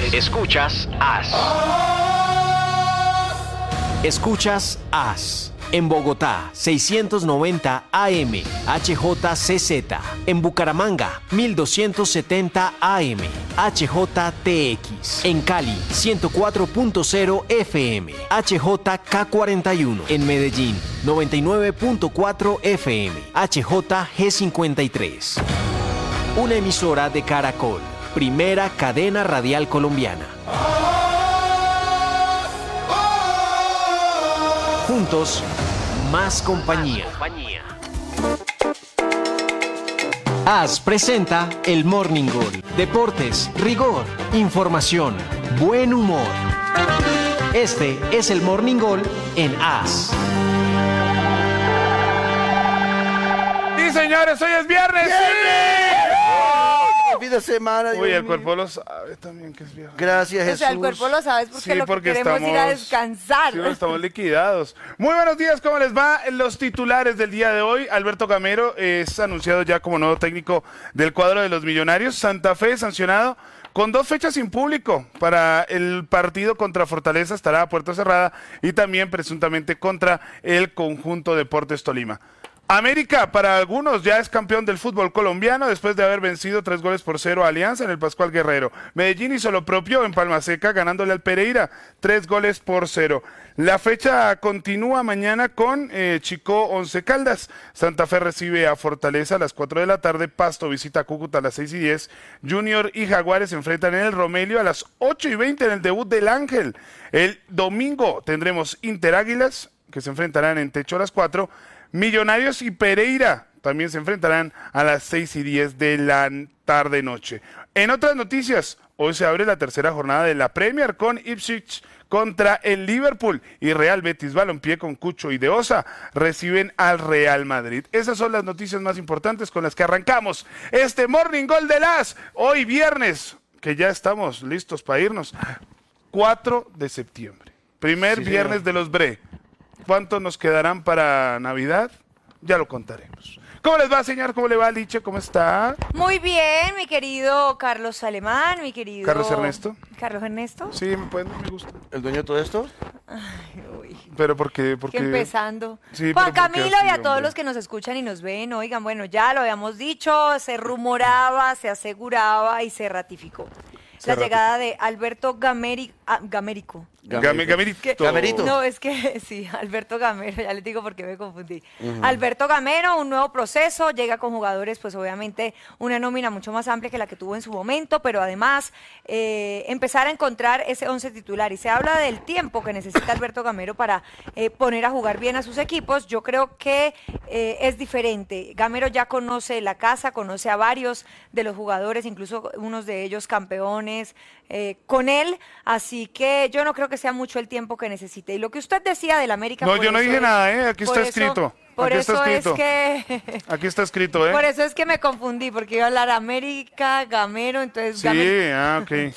Escuchas AS. Escuchas AS. En Bogotá, 690 AM, HJCZ. En Bucaramanga, 1270 AM, HJTX. En Cali, 104.0 FM, HJK41. En Medellín, 99.4 FM, HJG53. Una emisora de Caracol, primera cadena radial colombiana. Juntos, más compañía. AS presenta el Morning Goal. Deportes, rigor, información, buen humor. Este es el Morning Goal en AS. Sí, señores, hoy es viernes. Fin de semana. Uy, el cuerpo lo sabe también que es viernes. Gracias, Jesús. O sea, el cuerpo lo sabe porque Sí, lo porque que queremos ir a descansar. Sí, estamos liquidados. Muy buenos días, ¿cómo les va? Los titulares del día de hoy. Alberto Gamero es anunciado ya como nuevo técnico del cuadro de los Millonarios. Santa Fe sancionado con 2 fechas sin público para el partido contra Fortaleza, estará a puerta cerrada, y también presuntamente contra el conjunto Deportes Tolima. América, para algunos, ya es campeón del fútbol colombiano después de haber vencido 3-0 a Alianza en el Pascual Guerrero. Medellín hizo lo propio en Palma Seca, ganándole al Pereira 3-0. La fecha continúa mañana con Chicó Once Caldas. Santa Fe recibe a Fortaleza a las 4 de la tarde. Pasto visita a Cúcuta a las 6:10. Junior y Jaguares se enfrentan en el Romelio a las 8:20 en el debut del Ángel. El domingo tendremos Inter Águilas, que se enfrentarán en techo a las 4. Millonarios y Pereira también se enfrentarán a las 6:10 de la tarde-noche. En otras noticias, hoy se abre la tercera jornada de la Premier con Ipswich contra el Liverpool, y Real Betis Balompié con Cucho y De Osa reciben al Real Madrid. Esas son las noticias más importantes con las que arrancamos este Morning Goal de las hoy viernes, que ya estamos listos para irnos. 4 de septiembre, primer viernes de los Bre. ¿Cuántos nos quedarán para Navidad? Ya lo contaremos. ¿Cómo les va, señor? ¿Cómo le va, Liche? ¿Cómo está? Muy bien, mi querido Carlos Alemán, mi querido... ¿Carlos Ernesto? ¿Carlos Ernesto? Sí, me gusta. ¿El dueño de todo esto? Ay, uy. ¿Pero por qué? Que empezando. Sí, Juan pero ¿por qué Camilo así, y a todos hombre? los que nos escuchan y nos ven, oigan, bueno, ya lo habíamos dicho, se rumoraba, se aseguraba y se ratificó. Llegada de Alberto Gamerico. Gamerito. No, es que sí, Alberto Gamero, ya les digo por qué me confundí. Alberto Gamero, un nuevo proceso, llega con jugadores, pues obviamente una nómina mucho más amplia que la que tuvo en su momento, pero además empezar a encontrar ese 11 titular. Y se habla del tiempo que necesita Alberto Gamero para poner a jugar bien a sus equipos. Yo creo que es diferente. Gamero ya conoce la casa, conoce a varios de los jugadores, incluso unos de ellos campeones con él, así que yo no creo que sea mucho el tiempo que necesite. Y lo que usted decía del América... No, yo no dije nada, aquí está escrito. Por aquí eso está escrito. es que... Aquí está escrito, Por eso es que me confundí, porque iba a hablar América, Gamero, entonces... Sí, ok.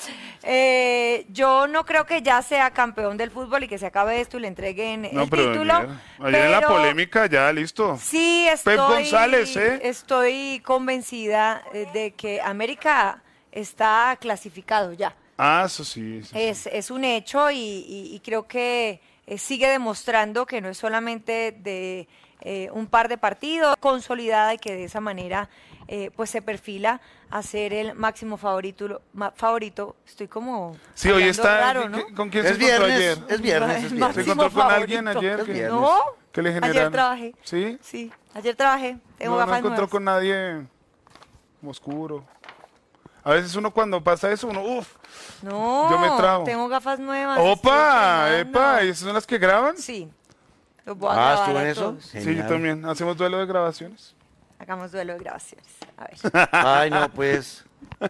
Yo no creo que ya sea campeón del fútbol y que se acabe esto y le entreguen el título. Ayer en la polémica ya, listo. Sí, Pep González, estoy convencida de que América está clasificado ya. Ah, eso sí. Es un hecho y creo que sigue demostrando que no es solamente de un par de partidos, consolidada, y que de esa manera pues se perfila a ser el máximo favorito. Estoy como Sí, hoy está raro, ¿no? ¿Con quién Es se encontró viernes, ayer? es viernes. El máximo ¿Se encontró con alguien favorito. ayer? Es viernes. No, ¿Qué le generaron? ayer trabajé. ¿Sí? Sí, ayer trabajé. Tengo No gafas encontró nuevas. con nadie como oscuro. A veces uno cuando pasa eso, yo me trago. Tengo gafas nuevas. ¡Opa! estoy ¡Epa! estrenando. ¿Y esas son las que graban? Sí, los voy a grabar ¿estuvo a en eso? todos. Sí, yo Genial. también. Hacemos duelo de grabaciones. Hagamos duelo de grabaciones. A ver. Ay, no, pues.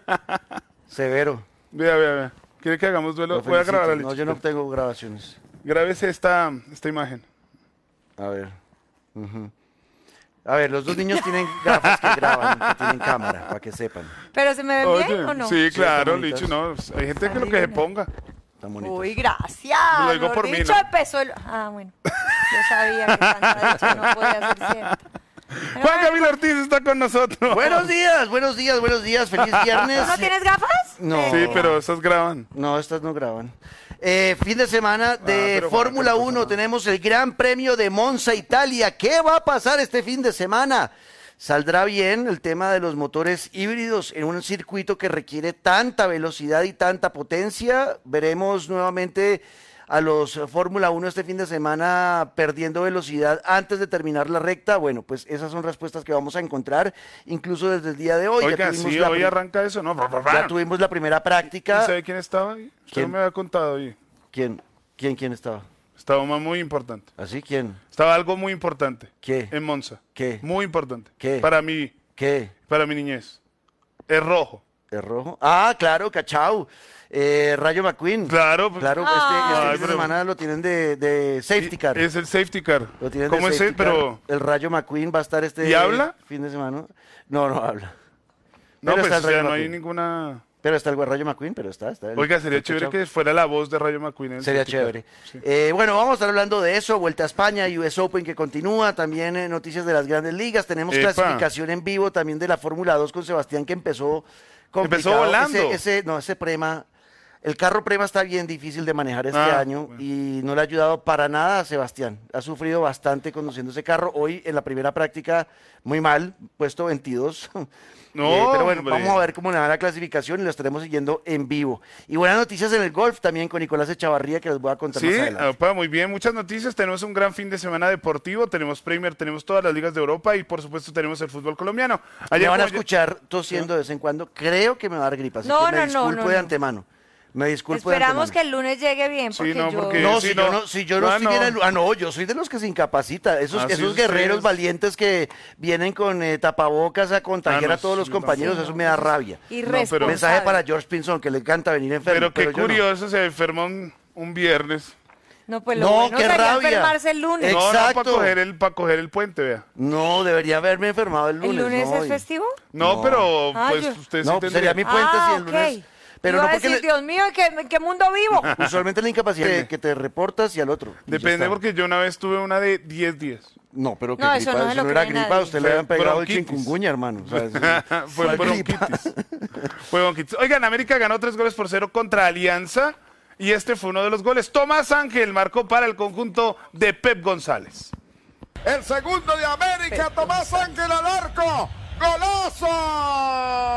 Severo. Vea. ¿Quiere que hagamos duelo? Lo Voy a felicito. grabar a No, yo no tengo grabaciones. Grábese esta imagen. A ver. A ver, los dos niños tienen gafas que graban, que tienen cámara, para que sepan. ¿Pero se me ven bien o no? Sí, claro, están bonitas. Licho, no. Hay gente que lo que se ponga. Están bonitas. Uy, gracias. Lo digo por Mejor mí, dicho, ¿no? empezó el... Ah, bueno. Yo sabía que tanta dicha no podía ser cierta. Juan Camilo Ortiz está con nosotros. Buenos días. Feliz viernes. ¿Tú no tienes gafas? No. Sí, pero esas graban. No, estas no graban. Fin de semana de pero Fórmula bueno, 1 tenemos el Gran Premio de Monza, Italia. ¿Qué va a pasar este fin de semana? ¿Saldrá bien el tema de los motores híbridos en un circuito que requiere tanta velocidad y tanta potencia? Veremos nuevamente a los Fórmula 1 este fin de semana perdiendo velocidad antes de terminar la recta. Bueno, pues esas son respuestas que vamos a encontrar incluso desde el día de hoy. Oiga, sí, hoy arranca eso, ¿no? Ya tuvimos la primera ¿Y práctica. sabe quién estaba ahí? Usted ¿Quién? no me había contado ahí. ¿Quién estaba? Estaba muy importante. ¿Así quién? Estaba algo muy importante. ¿Qué? En Monza. ¿Qué? Muy importante. ¿Qué? Para mí, ¿Qué? para mi niñez. Es rojo. ¿Es rojo? Ah, claro, cachao. Rayo McQueen. Claro. Claro, Ay, este fin de pero- semana lo tienen de safety car. Es el safety car. Lo tienen ¿Cómo de es safety el? Pero... car. El Rayo McQueen va a estar este ¿Y habla? fin de semana. No, no habla. No, Pero pues está o el sea, Rayo no hay McQueen. ninguna... Pero está el Rayo McQueen, pero está. Oiga, sería está chévere cachao. que fuera la voz de Rayo McQueen. en el Sería safety car. chévere. Sí. Bueno, vamos a estar hablando de eso. Vuelta a España, US Open que continúa. También noticias de las grandes ligas. Tenemos Epa. clasificación en vivo también de la Fórmula 2 con Sebastián que empezó complicado. volando. Ese Prema. El carro Prema está bien difícil de manejar este Ah, año bueno. y no le ha ayudado para nada a Sebastián. Ha sufrido bastante conduciendo ese carro. Hoy en la primera práctica, muy mal, puesto 22. No, pero bueno, hombre. vamos a ver cómo le va la clasificación y lo estaremos siguiendo en vivo. Y buenas noticias en el golf también con Nicolás Echavarría que les voy a contar Sí, más adelante. opa, muy bien, muchas noticias. Tenemos un gran fin de semana deportivo, tenemos Premier, tenemos todas las ligas de Europa y por supuesto tenemos el fútbol colombiano. Me van a como ya- escuchar tosiendo de vez en cuando. Creo que me va a dar gripa, así No, que me no, no, disculpo no, de no. antemano. Me disculpo Esperamos de que antemano. el lunes llegue bien, Sí, porque no, yo... porque- No, sí, si yo no Ah, estoy bien, no, yo soy de los que se incapacita. Esos, Ah, sí, esos ustedes. guerreros valientes que vienen con tapabocas a contagiar Ah, no, a todos los sí, compañeros, no. eso me da rabia. Irresponsable. Mensaje para George Pinson, que le encanta venir enfermo. Pero qué yo no. curioso, se enferma un viernes. No, pues lo No, bueno qué sería rabia. enfermarse el lunes. No, Exacto. para coger el puente, vea. No, debería haberme enfermado el lunes. ¿El lunes no, es y- festivo? No, No. pero Ah, pues yo- usted sí No, tendría. sería mi puente si el lunes. ok. Pero Iba no a porque decir, le- Dios mío, ¿en qué mundo vivo? usualmente la incapacidad que te reportas y al otro. y ya Depende está. porque yo una vez tuve una de 10 días. No, pero que No, gripa, eso no se lo era cree gripa, nadie. usted le Fue habían pegado el bronquitis. chikungunya, hermano. o sea, Fue ¿cuál gripa? bronquitis. Fue bronquitis. Oigan, América ganó 3-0 contra Alianza y este fue uno de los goles. Tomás Ángel marcó para el conjunto de Pep González. El segundo de América, Tomás Ángel al arco. ¡Golazo!